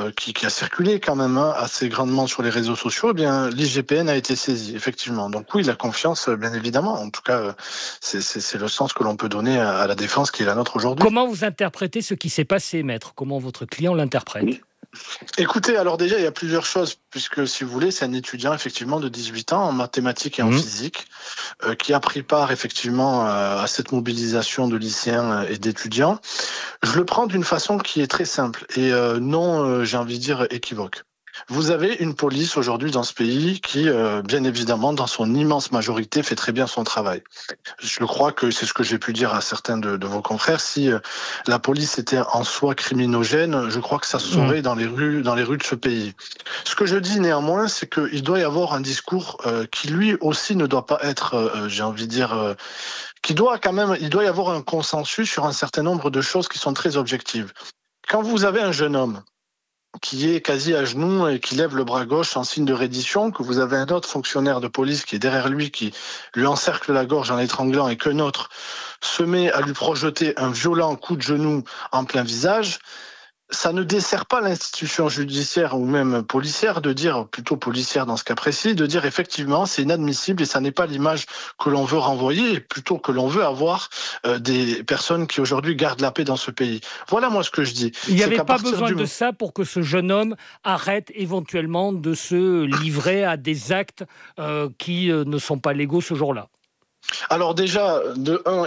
qui a circulé quand même assez grandement sur les réseaux sociaux, eh bien l'IGPN a été saisi, effectivement. Donc oui, la confiance, bien évidemment. En tout cas, c'est le sens que l'on peut donner à la défense qui est la nôtre aujourd'hui. Comment vous interprétez ce qui s'est passé, maître ? Comment votre client l'interprète ? Oui. Écoutez, alors déjà, il y a plusieurs choses, puisque si vous voulez, c'est un étudiant effectivement de 18 ans en mathématiques et en physique, qui a pris part effectivement à cette mobilisation de lycéens et d'étudiants. Je le prends d'une façon qui est très simple et non, j'ai envie de dire, équivoque. Vous avez une police aujourd'hui dans ce pays qui, bien évidemment, dans son immense majorité, fait très bien son travail. Je crois que c'est ce que j'ai pu dire à certains de vos confrères. Si la police était en soi criminogène, je crois que ça se saurait dans les rues de ce pays. Ce que je dis néanmoins, c'est qu'il doit y avoir un discours qui lui aussi ne doit pas être, j'ai envie de dire, il doit y avoir un consensus sur un certain nombre de choses qui sont très objectives. Quand vous avez un jeune homme qui est quasi à genoux et qui lève le bras gauche en signe de reddition, que vous avez un autre fonctionnaire de police qui est derrière lui, qui lui encercle la gorge en l'étranglant et qu'un autre se met à lui projeter un violent coup de genou en plein visage, ça ne dessert pas l'institution judiciaire ou même policière de dire, plutôt policière dans ce cas précis, de dire effectivement c'est inadmissible et ça n'est pas l'image que l'on veut renvoyer, plutôt que l'on veut avoir des personnes qui aujourd'hui gardent la paix dans ce pays. Voilà moi ce que je dis. Il n'y avait pas besoin de ça pour que ce jeune homme arrête éventuellement de se livrer à des actes qui ne sont pas légaux ce jour-là. Alors déjà, de un,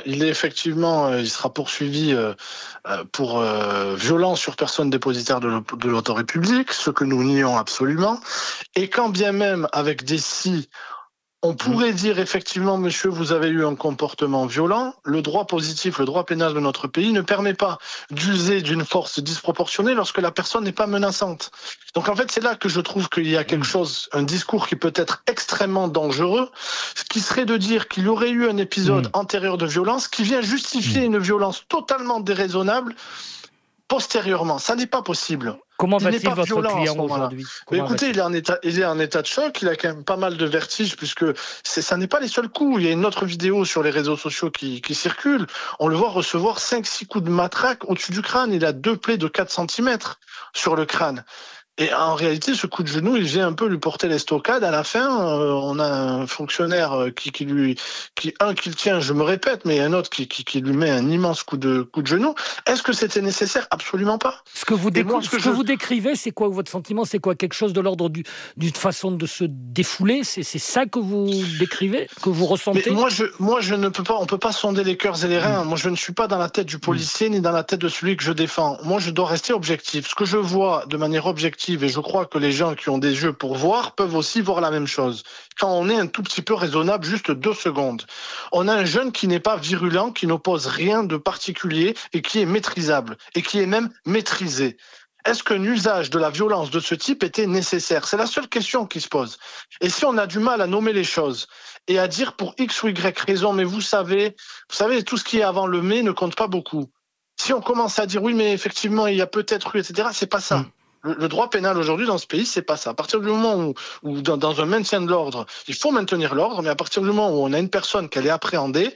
il sera poursuivi pour violence sur personne dépositaire de l'autorité publique, ce que nous nions absolument. Et quand bien même avec des si, on pourrait dire effectivement, monsieur, vous avez eu un comportement violent. Le droit positif, le droit pénal de notre pays ne permet pas d'user d'une force disproportionnée lorsque la personne n'est pas menaçante. Donc en fait, c'est là que je trouve qu'il y a quelque chose, un discours qui peut être extrêmement dangereux, ce qui serait de dire qu'il y aurait eu un épisode antérieur de violence qui vient justifier une violence totalement déraisonnable postérieurement. Ça n'est pas possible. Comment va-t-il votre client aujourd'hui ? Écoutez, il est en état de choc, il a quand même pas mal de vertiges puisque ça n'est pas les seuls coups. Il y a une autre vidéo sur les réseaux sociaux qui circule. On le voit recevoir 5-6 coups de matraque au-dessus du crâne. Il a 2 plaies de 4 cm sur le crâne. Et en réalité, ce coup de genou, il vient un peu lui porter l'estocade. À la fin, on a un fonctionnaire qui le tient, je me répète, mais un autre qui lui met un immense coup de genou. Est-ce que c'était nécessaire ? Absolument pas. Ce que vous décrivez, c'est quoi votre sentiment ? C'est quoi ? Quelque chose de l'ordre d'une façon de se défouler ? C'est ça que vous décrivez, que vous ressentez ? Mais moi, je ne peux pas. On peut pas sonder les cœurs et les reins. Moi, je ne suis pas dans la tête du policier ni dans la tête de celui que je défends. Moi, je dois rester objectif. Ce que je vois de manière objective, et je crois que les gens qui ont des yeux pour voir peuvent aussi voir la même chose. Quand on est un tout petit peu raisonnable, juste 2 secondes. On a un jeune qui n'est pas virulent, qui n'oppose rien de particulier et qui est maîtrisable et qui est même maîtrisé. Est-ce qu'un usage de la violence de ce type était nécessaire ? C'est la seule question qui se pose. Et si on a du mal à nommer les choses et à dire pour X ou Y raison, mais vous savez, tout ce qui est avant le mais ne compte pas beaucoup. Si on commence à dire oui, mais effectivement, il y a peut-être eu, etc., c'est pas ça. Le droit pénal aujourd'hui dans ce pays, c'est pas ça. À partir du moment où dans un maintien de l'ordre, il faut maintenir l'ordre, mais à partir du moment où on a une personne qu'elle est appréhendée,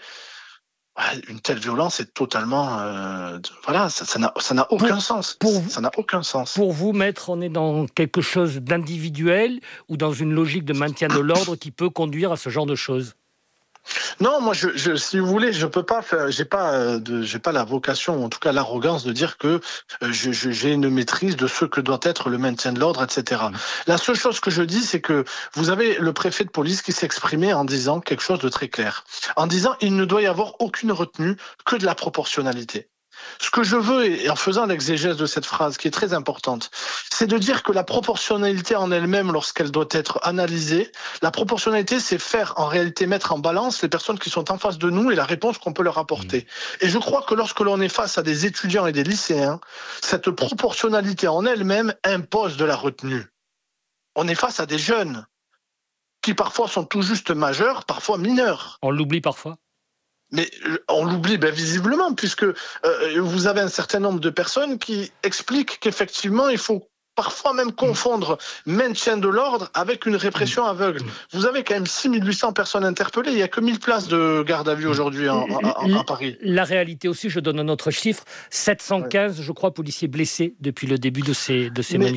une telle violence est totalement... ça n'a aucun sens. Ça n'a aucun sens. Pour vous, maître, on est dans quelque chose d'individuel ou dans une logique de maintien de l'ordre qui peut conduire à ce genre de choses ? Non, moi, si vous voulez, je peux pas faire. J'ai pas la vocation, en tout cas l'arrogance, de dire que j'ai une maîtrise de ce que doit être le maintien de l'ordre, etc. La seule chose que je dis, c'est que vous avez le préfet de police qui s'est exprimé en disant quelque chose de très clair, en disant il ne doit y avoir aucune retenue que de la proportionnalité. Ce que je veux, et en faisant l'exégèse de cette phrase qui est très importante, c'est de dire que la proportionnalité en elle-même, lorsqu'elle doit être analysée, la proportionnalité, c'est en réalité mettre en balance les personnes qui sont en face de nous et la réponse qu'on peut leur apporter. Et je crois que lorsque l'on est face à des étudiants et des lycéens, cette proportionnalité en elle-même impose de la retenue. On est face à des jeunes qui parfois sont tout juste majeurs, parfois mineurs. On l'oublie parfois. Mais on l'oublie visiblement, puisque vous avez un certain nombre de personnes qui expliquent qu'effectivement, il faut parfois même confondre maintien de l'ordre avec une répression aveugle. Vous avez quand même 6800 personnes interpellées, il n'y a que 1000 places de garde à vue aujourd'hui à Paris. La réalité aussi, je donne un autre chiffre, 715, je crois, policiers blessés depuis le début de ces manifestations.